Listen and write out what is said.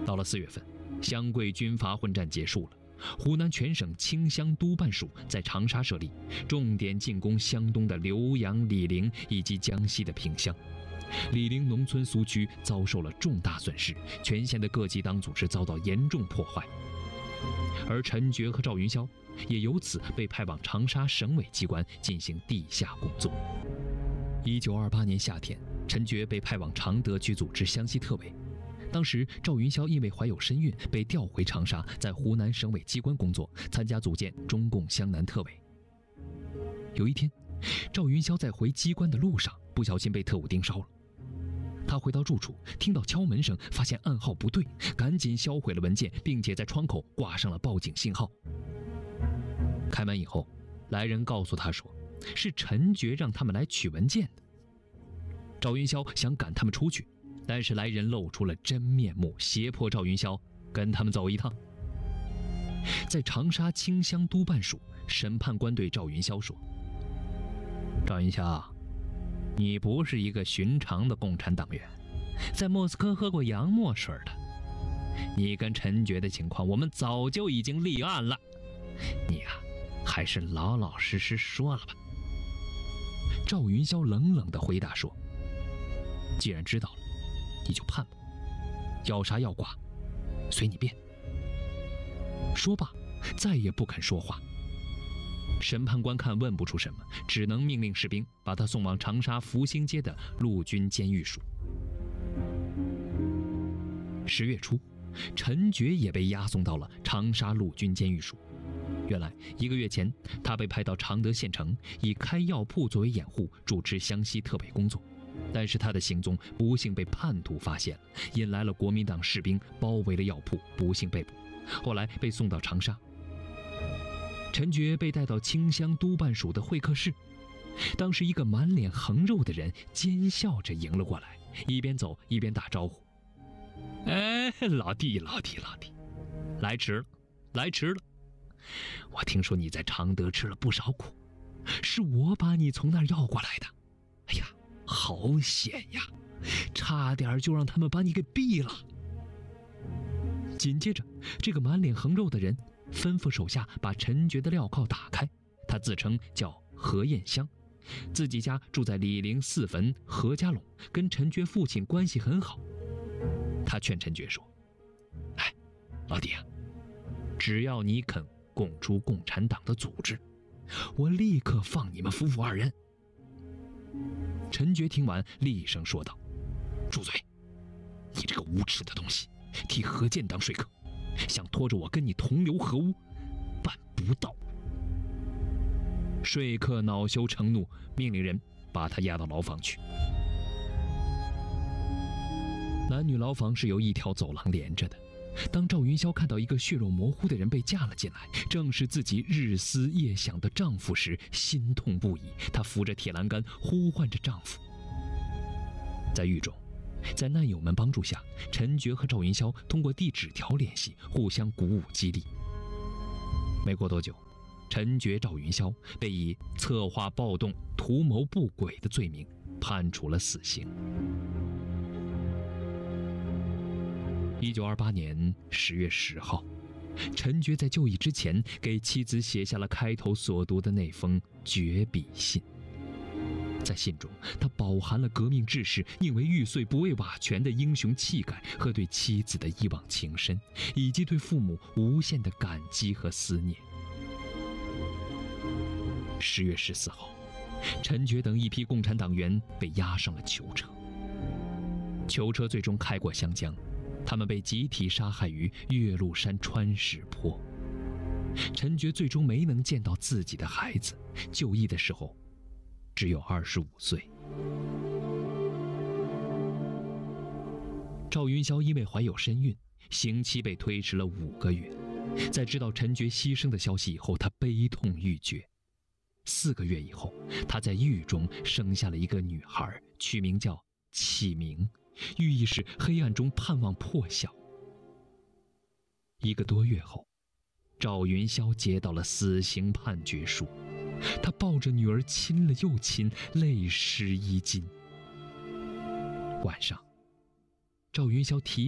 到了4月份，湘桂军阀混战结束了，湖南全省清乡督办署在长沙设立，重点进攻湘东的浏阳、醴陵以及江西的萍乡。醴陵农村苏区遭受了重大损失，全县的各级党组织遭到严重破坏，而陈觉和赵云霄也由此被派往长沙省委机关进行地下工作。1928年夏天，陈觉被派往常德去组织湘西特委。当时赵云霄因为怀有身孕，被调回长沙，在湖南省委机关工作，参加组建中共湘南特委。有一天，赵云霄在回机关的路上不小心被特务盯梢了。他回到住处，听到敲门声，发现暗号不对，赶紧销毁了文件，并且在窗口挂上了报警信号。开门以后，来人告诉他说，是陈觉让他们来取文件的。赵云霄想赶他们出去，但是来人露出了真面目，胁迫赵云霄跟他们走一趟。在长沙清乡督办署，审判官对赵云霄说，赵云霄，你不是一个寻常的共产党员，在莫斯科喝过洋墨水的。你跟陈觉的情况我们早就已经立案了，你啊，还是老老实实说了吧。赵云霄冷冷地回答说，既然知道了，你就判吧，要杀要剐，随你便。说罢，再也不肯说话。审判官看问不出什么，只能命令士兵把他送往长沙福兴街的陆军监狱署。10月初，陈觉也被押送到了长沙陆军监狱署。原来1个月前，他被派到常德县城，以开药铺作为掩护，主持湘西特委工作。但是他的行踪不幸被叛徒发现了，引来了国民党士兵，包围了药铺，不幸被捕。后来被送到长沙。陈觉被带到清乡督办署的会客室，当时一个满脸横肉的人奸笑着迎了过来，一边走一边打招呼：“哎，老弟，来迟了！我听说你在常德吃了不少苦，是我把你从那儿要过来的。哎呀，好险呀，差点就让他们把你给毙了。”紧接着，这个满脸横肉的人吩咐手下把陈觉的镣铐打开。他自称叫何彦香，自己家住在醴陵4坟何家垄，跟陈觉父亲关系很好。他劝陈觉说：“哎，老弟啊，只要你肯供出共产党的组织，我立刻放你们夫妇2人。”陈觉听完，厉声说道：“住嘴！你这个无耻的东西，替何建党说客，想拖着我跟你同流合污，办不到！”说客恼羞成怒，命令人把他押到牢房去。男女牢房是由一条走廊连着的。当赵云霄看到一个血肉模糊的人被架了进来，正是自己日思夜想的丈夫时，心痛不已。她扶着铁栏杆，呼唤着丈夫。在狱中，在难友们帮助下，陈觉和赵云霄通过递纸条联系，互相鼓舞激励。没过多久，陈觉、赵云霄被以策划暴动、图谋不轨的罪名判处了死刑。1928年10月10号，陈觉在就义之前给妻子写下了开头所读的那封绝笔信。在信中，他饱含了革命志士宁为玉碎不为瓦全的英雄气概和对妻子的一往情深，以及对父母无限的感激和思念。10月14号，陈觉等一批共产党员被押上了囚车。囚车最终开过湘江，他们被集体杀害于岳麓山川石坡。陈觉最终没能见到自己的孩子，就义的时候只有25岁。赵云霄因为怀有身孕，刑期被推迟了5个月。在知道陈觉牺牲的消息以后，他悲痛欲绝。4个月以后，他在狱中生下了一个女孩，取名叫启明，寓意是黑暗中盼望破晓。1个多月后，赵云霄接到了死刑判决书，他抱着女儿亲了又亲，泪湿衣襟。晚上，赵云霄提